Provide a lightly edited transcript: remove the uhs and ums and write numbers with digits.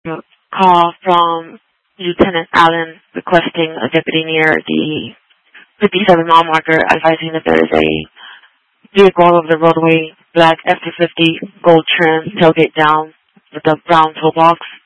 call from Lieutenant Allen requesting a deputy near the 57 mile marker, advising that there is a vehicle all over the roadway, black F-250, gold trim, tailgate down, with a brown toolbox.